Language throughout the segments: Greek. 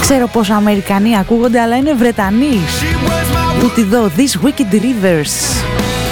Ξέρω πόσο Αμερικανοί ακούγονται, αλλά είναι Βρετανοί. Ούτε εδώ, These Wicked Rivers.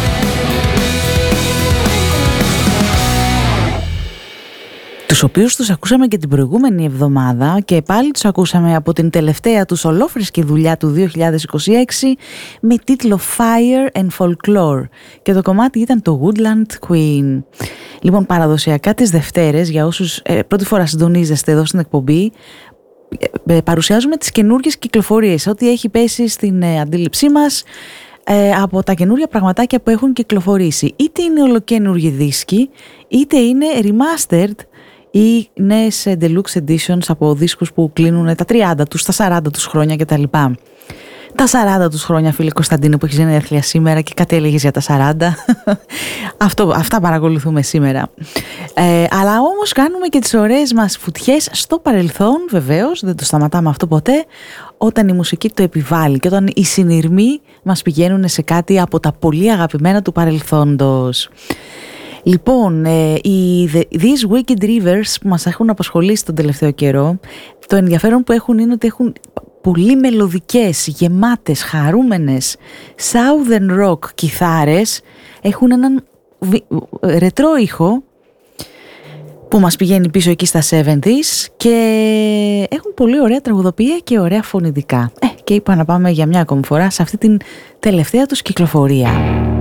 Τους οποίους τους ακούσαμε και την προηγούμενη εβδομάδα και πάλι τους ακούσαμε από την τελευταία τους ολόφρυσκη δουλειά του 2026 με τίτλο Fire and Folklore και το κομμάτι ήταν το Woodland Queen. Λοιπόν, παραδοσιακά τις Δευτέρες, για όσους πρώτη φορά συντονίζεστε εδώ στην εκπομπή, παρουσιάζουμε τις καινούργιες κυκλοφορίες, ό,τι έχει πέσει στην αντίληψή μας από τα καινούργια πραγματάκια που έχουν κυκλοφορήσει. Είτε είναι ολοκένουργιοι δίσκοι, είτε είναι remastered ή νέες deluxe editions από δίσκους που κλείνουν τα 30 τους, τα 40 τους χρόνια κτλ. Τα 40 τους χρόνια, φίλε Κωνσταντίνου, που έχεις γενέθλια σήμερα και κάτι έλεγες για τα 40. Αυτά παρακολουθούμε σήμερα. Αλλά όμως κάνουμε και τις ωραίες μας φουτιές στο παρελθόν, βεβαίως, δεν το σταματάμε αυτό ποτέ, όταν η μουσική το επιβάλλει και όταν οι συνειρμοί μας πηγαίνουν σε κάτι από τα πολύ αγαπημένα του παρελθόντος. Λοιπόν, οι These Wicked Rivers που μας έχουν απασχολήσει τον τελευταίο καιρό, το ενδιαφέρον που έχουν είναι ότι έχουν πολύ μελωδικές, γεμάτες, χαρούμενες Southern Rock κιθάρες, έχουν έναν ρετρό ήχο που μας πηγαίνει πίσω εκεί στα 70s και έχουν πολύ ωραία τραγουδοποιία και ωραία φωνητικά. Και είπα να πάμε για μια ακόμη φορά σε αυτή την τελευταία τους κυκλοφορία.